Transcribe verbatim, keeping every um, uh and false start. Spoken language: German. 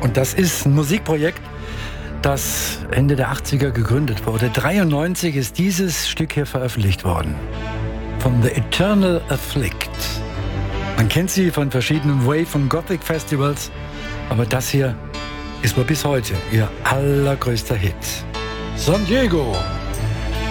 Und das ist ein Musikprojekt, das Ende der achtziger gegründet wurde. dreiundneunzig ist dieses Stück hier veröffentlicht worden. Von The Eternal Afflict. Man kennt sie von verschiedenen Wave- und Gothic-Festivals, aber das hier ist wohl bis heute ihr allergrößter Hit. San Diego.